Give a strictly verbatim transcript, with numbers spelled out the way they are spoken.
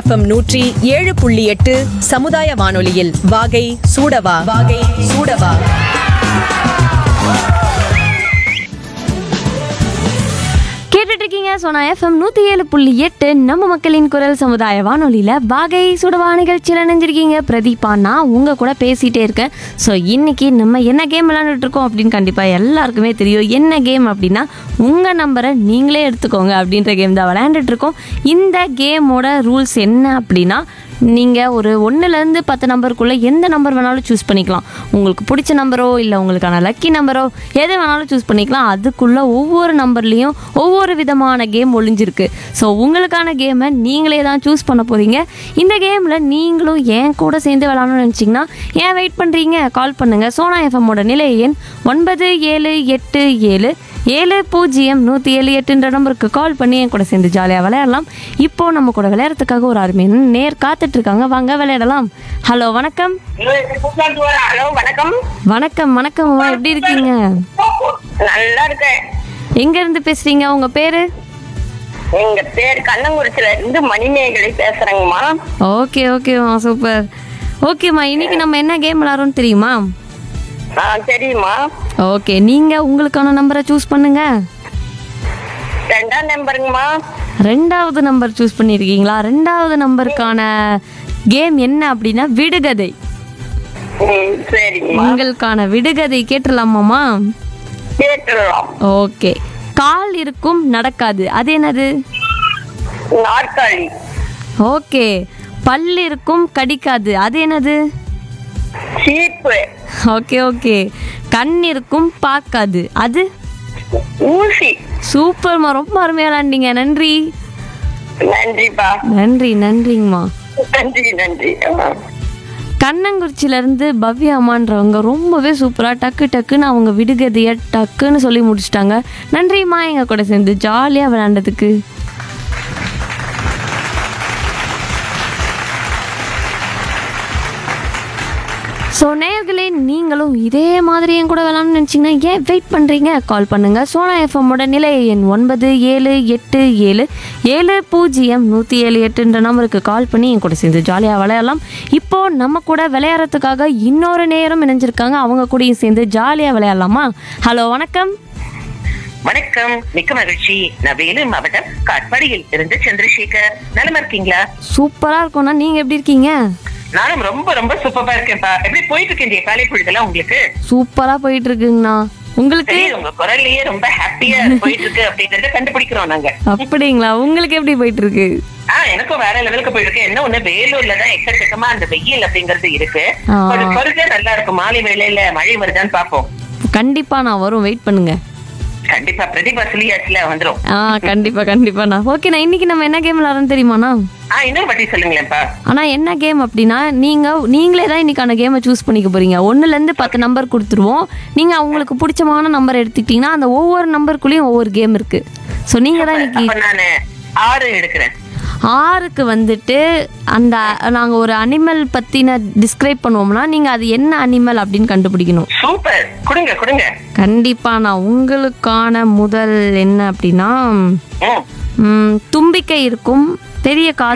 FM நூற்றி ஏழு புள்ளி எட்டு சமுதாய வானொலியில் வாகை சூடவா வாகை சூடவா. கேட்டுட்டு இருக்கீங்க சோனா எஃப்எம் நூற்றி ஏழு புள்ளி எட்டு நம்ம மக்களின் குரல் சமுதாய வானொலியில் வாகை சுடவா நிகழ்ச்சியில் நினைஞ்சிருக்கீங்க. பிரதீபா, நான் உங்கள் கூட பேசிகிட்டே இருக்கேன். ஸோ இன்றைக்கி நம்ம என்ன கேம் விளாண்டுட்டு இருக்கோம் அப்படின்னு கண்டிப்பாக எல்லாருக்குமே தெரியும். என்ன கேம் அப்படின்னா உங்கள் நம்பரை நீங்களே எடுத்துக்கோங்க அப்படின்ற கேம் தான் விளையாண்டுட்டு இருக்கோம். இந்த கேமோட ரூல்ஸ் என்ன அப்படின்னா, நீங்கள் ஒரு ஒன்றுலேருந்து பத்து நம்பருக்குள்ளே எந்த நம்பர் வேணாலும் சூஸ் பண்ணிக்கலாம். உங்களுக்கு பிடிச்ச நம்பரோ இல்லை உங்களுக்கான லக்கி நம்பரோ எது வேணாலும் சூஸ் பண்ணிக்கலாம். அதுக்குள்ளே ஒவ்வொரு நம்பர்லேயும் ஒவ்வொரு விதமான கேம் ஒளிஞ்சிருக்கு. ஸோ உங்களுக்கான கேமை நீங்களே தான் சூஸ் பண்ண போகிறீங்க. இந்த கேமில் நீங்களும் என் கூட சேர்ந்து விளாடணும்னு நினச்சிங்கன்னா ஏன் வெயிட் பண்ணுறீங்க? கால் பண்ணுங்கள். சோனா எஃப்எம்மோட நிலை எண் ஒன்பது ஏழு எட்டு ஏழு ஏழு பூஜ்ஜியம் நூற்றி ஏழு எட்டுன்ற நம்பருக்கு கால் பண்ணி என் கூட சேர்ந்து ஜாலியாக விளையாடலாம். இப்போது நம்ம கூட விளையாடுறதுக்காக ஒரு அருமையான நேர் காத்துட்ருக்காங்க. வாங்க விளையாடலாம். ஹலோ, வணக்கம். ஹலோ, வணக்கம். வணக்கம் வணக்கம் அம்மா, எப்படி இருக்கீங்க? நல்லா இருக்கேன். எங்கேருந்து பேசுகிறீங்க? உங்கள் பேர்? எங்க பேர் கண்ணங்குறிச்சில இருந்து மணிமேகலை பேசுறேங்கம்மா. ஓகே ஓகேம்மா, சூப்பர். ஓகேம்மா, இன்னைக்கு நம்ம என்ன கேம் விளாட்றோம் தெரியுமா? ஆ, தெரியுமா. ஓகே, நீங்கள் உங்களுக்கான நம்பரை சூஸ் பண்ணுங்க. ரெண்டாம் நம்பருங்கம்மா. ரெண்டாவது நம்பர் சூஸ் பண்ணியிருக்கீங்களா? ரெண்டாவது நம்பருக்கான கேம் என்ன அப்படின்னா விடுகதை. ம், சரிங்கம்மா. உங்களுக்கான விடுகதை கேட்டுடலாமாம்மா? கேட்டுடலாம். ஓகே. கால் இருக்கும் நடக்காது, அது என்னது? நாற்காலி. ஓகே. பல் இருக்கும் கடிக்காது, அது என்னது? சீப்பு. Okay okay. கண் இருக்கும் பார்க்காது, அது? ஊசி. சூப்பர்மா, ரொம்ப அருமையாக விளாண்டீங்க. நன்றி நன்றிப்பா. நன்றி நன்றிங்கம்மா. நன்றி நன்றி. கண்ணங்குறிச்சியிலேருந்து பவ்யா அம்மான்றவங்க ரொம்பவே சூப்பராக டக்கு டக்குன்னு அவங்க விடுகதையை டக்குன்னு சொல்லி முடிச்சிட்டாங்க. நன்றிம்மா, எங்கள் கூட சேர்ந்து ஜாலியாக விளையாண்டதுக்கு. ஸோ நேயர்களே, நீங்களும் இதே மாதிரி என் கூட விளாட்ணும்னு நினச்சிங்கன்னா ஏன் வெயிட் பண்ணுறீங்க? கால் பண்ணுங்கள். சோனா எஃப்எம்மோட நிலை எண் ஒன்பது ஏழு எட்டு ஏழு ஏழு பூஜ்ஜியம் நூற்றி ஏழு எட்டுன்ற நம்பருக்கு கால் பண்ணி என் கூட சேர்ந்து ஜாலியாக விளையாடலாம். இப்போது நம்ம கூட விளையாடுறதுக்காக இன்னொரு நேரம் இணைஞ்சிருக்காங்க. அவங்க கூடயும் சேர்ந்து ஜாலியாக விளையாடலாமா? ஹலோ, வணக்கம். வணக்கம், மிக்க மகிழ்ச்சி. நான் வேலூர் மாவட்டம் காட்பாடியில் இருந்து சந்திரசேகர். நலமா இருக்கீங்களா? சூப்பராக இருக்கும்ண்ணா, நீங்கள் எப்படி இருக்கீங்க? நானும் ரொம்ப ரொம்ப சூப்பரா இருக்கேன்ப்பா. எப்படி போயிட்டு இருக்கு காலை பொழுதெல்லாம் உங்களுக்கு? சூப்பரா போயிட்டு இருக்குங்கண்ணா. உங்களுக்கு? உங்க குரல்லையே ரொம்ப ஹாப்பியா போயிட்டு இருக்கு அப்படிங்கறத கண்டுபிடிக்கிறோம் நாங்க. அப்படிங்களா? உங்களுக்கு எப்படி போயிட்டு இருக்கு? ஆஹ் எனக்கும் வேற லெவலுக்கு போயிட்டு இருக்கு. என்ன ஒண்ணு, வேலூர்ல தான் எக்கச்சக்கமா அந்த வெயில் அப்படிங்கறது இருக்கு. கொஞ்சம் பொறுத்தா நல்லா இருக்கும். மாலை வேளையில மழை வருதான்னு பாப்போம். கண்டிப்பா நான் வரும், வெயிட் பண்ணுங்க. கண்டிப்பா. பிரதீபா சொல்லியாச்சுல, வந்துரும். ஆஹ் கண்டிப்பா கண்டிப்பாண்ணா. ஓகேண்ணா, இன்னைக்கு நம்ம என்ன கேம் விளாட்றோம் தெரியுமாண்ணா? ஆஹ் இன்னொரு பத்தி சொல்லுங்களேன்ப்பா. ஆனா என்ன கேம் அப்படின்னா, நீங்க நீங்களே தான் இன்னைக்கான கேமை சூஸ் பண்ணிக்க போறீங்க. ஒன்னுல இருந்து பத்து நம்பர் கொடுத்துருவோம். நீங்க அவங்களுக்கு பிடிச்சமான நம்பர் எடுத்துக்கிட்டீங்கன்னா அந்த ஒவ்வொரு நம்பருக்குள்ளேயும் ஒவ்வொரு கேம் இருக்கு. ஸோ நீங்க தான் இன்னைக்கு. நான் ஆறு எடுக்கிறேன். ஆறுக்கு வந்துட்டு அந்த நாங்கள் ஒரு அனிமல் பற்றின டிஸ்கிரைப் பண்ணுவோம்னா நீங்கள் அது என்ன அனிமல் அப்படின்னு கண்டுபிடிக்கணும். சூப்பர், கொடுங்க கொடுங்க. கண்டிப்பாக. நான் உங்களுக்கான முதல் என்ன அப்படின்னா, தும்பிக்கை இருக்கும், பெரிய காது